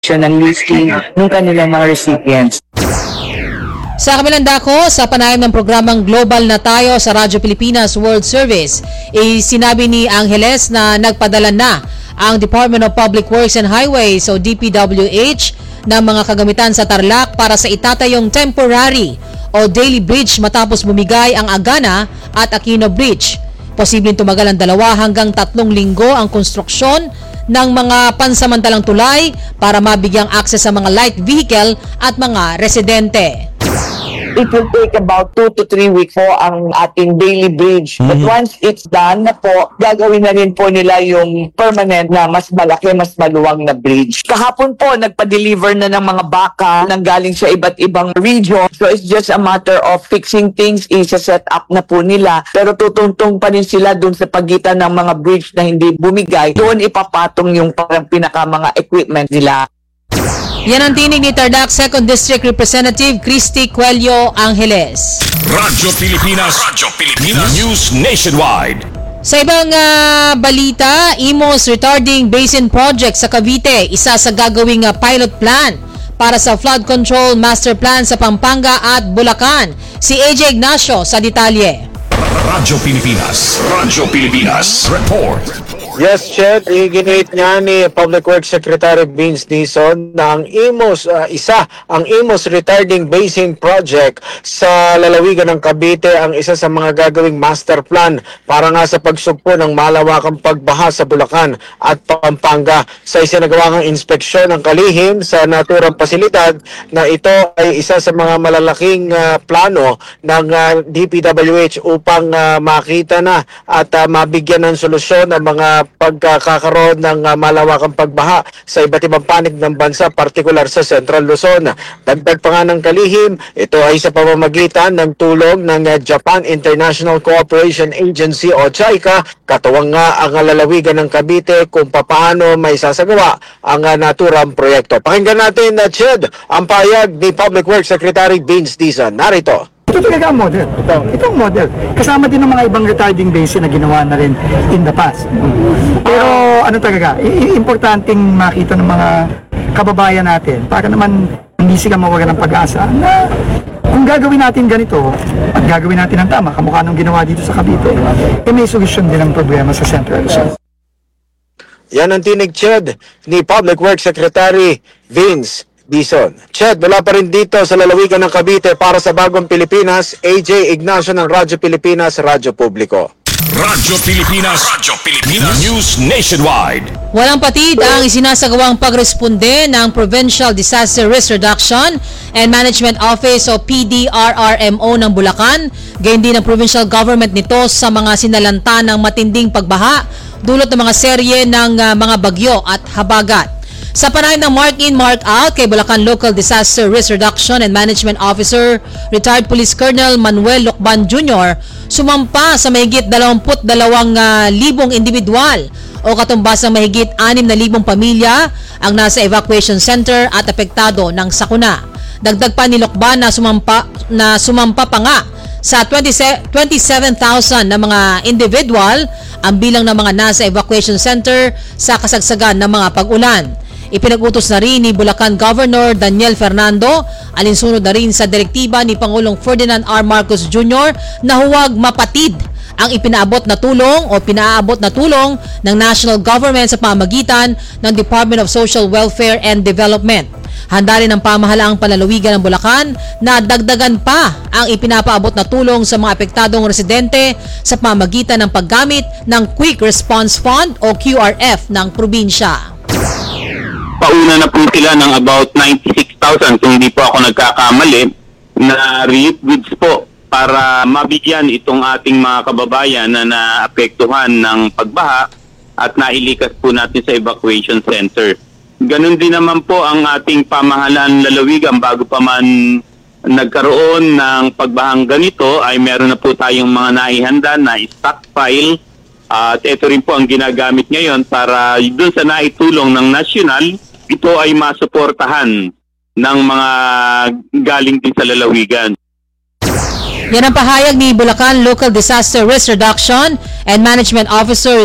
ng listing ng kanilang mga recipients. Sa kabilang dako, sa panayam ng programang Global na Tayo sa Radyo Pilipinas World Service, sinabi ni Angeles na nagpadala na ang Department of Public Works and Highways o DPWH ng mga kagamitan sa Tarlac para sa itatayong temporary o daily bridge matapos bumigay ang Agana at Aquino Bridge. Posibleng tumagal ang 2 hanggang 3 linggo ang konstruksyon ng mga pansamantalang tulay para mabigyang akses sa mga light vehicle at mga residente. It will take about 2 to 3 weeks po ang ating daily bridge. But once it's done na po, gagawin na rin po nila yung permanent na mas malaki, mas maluwang na bridge. Kahapon po, nagpa-deliver na ng mga baka nang galing sa iba't ibang region. So it's just a matter of fixing things, isa-set up na po nila. Pero tutuntong pa rin sila dun sa pagitan ng mga bridge na hindi bumigay. Doon ipapatong yung parang pinaka mga equipment nila. Yan ang tinig ni Tarlac 2nd District Representative Christy Cuello Angeles. Radyo Pilipinas News Nationwide. Sa ibang balita, Imus Retarding Basin Project sa Cavite, isa sa gagawing pilot plan para sa flood control master plan sa Pampanga at Bulacan. Si AJ Ignacio sa detalye. Radyo Pilipinas Report. Yes, Ched, i-generate niya ni Public Works Secretary Vince Dizon na ang Imus Retarding Basin Project sa lalawigan ng Cavite ang isa sa mga gagawing master plan para nga sa pagsugpo ng malawakang pagbaha sa Bulacan at Pampanga. Sa isinagawang inspeksyon ng kalihim sa naturang pasilidad na ito ay isa sa mga malalaking plano ng DPWH upang makita na at mabigyan ng solusyon ang mga pagkakaroon ng malawakang pagbaha sa iba't ibang panig ng bansa, partikular sa Central Luzon. Dagdag pa nga ng kalihim, ito ay sa pamamagitan ng tulong ng Japan International Cooperation Agency o JICA, katuwang nga ang lalawigan ng Cavite kung papaano may sasagawa ang naturang proyekto. Pakinggan natin, Ched, ang payag ni Public Works Secretary Vince Dizon. Narito. Ito talaga ang model. Itong model. Kasama din ng mga ibang retarding basin na ginawa na rin in the past. Pero ano talaga, importanteng makita ng mga kababayan natin para naman hindi sila mawalan ng pag-asa na kung gagawin natin ganito at gagawin natin ang tama, kamukha nung ginawa dito sa Cavite, may solusyon din ang problema sa Central Luzon. Yan ang tinig, Ched, ni Public Works Secretary Vince Dizon. Ched, mula pa rin dito sa lalawigan ng Cavite para sa Bagong Pilipinas, AJ Ignacio ng Radyo Pilipinas, Radyo Publiko. Radyo Pilipinas News Nationwide. Walang patid ang isinasagawang pagresponde ng Provincial Disaster Risk Reduction and Management Office o PDRRMO ng Bulacan, gayon din ang provincial government nito sa mga sinalanta ng matinding pagbaha dulot ng mga serye ng mga bagyo at habagat. Sa panayam ng mark-in, mark-out kay Bulacan Local Disaster Risk Reduction and Management Officer, retired Police Colonel Manuel Locban Jr., sumampa sa mahigit 22,000 individual o katumbas ng mahigit 6,000 pamilya ang nasa evacuation center at apektado ng sakuna. Dagdag pa ni Locban na sumampa pa nga sa 27,000 na mga individual ang bilang ng mga nasa evacuation center sa kasagsagan ng mga pag-ulan. Ipinag-utos na rin ni Bulacan Governor Daniel Fernando, alinsunod na rin sa direktiba ni Pangulong Ferdinand R. Marcos Jr. na huwag mapatid ang pinaabot na tulong ng national government sa pamamagitan ng Department of Social Welfare and Development. Handa rin ang pamahalaang panlalawigan ng Bulacan na dagdagan pa ang ipinapaabot na tulong sa mga apektadong residente sa pamamagitan ng paggamit ng Quick Response Fund o QRF ng probinsya. Pauna na po sila ng about 96,000 kung hindi po ako nagkakamali na relief goods po para mabigyan itong ating mga kababayan na naapektuhan ng pagbaha at nailikas po natin sa evacuation center. Ganon din naman po ang ating pamahalaan lalawigan bago pa man nagkaroon ng pagbahang ganito ay meron na po tayong mga naihanda na stockpile at ito rin po ang ginagamit ngayon para doon sa naitulong ng nasyonal, ito ay masuportahan ng mga galing din sa lalawigan. Yan ang pahayag ni Bulacan Local Disaster Risk Reduction and Management Officer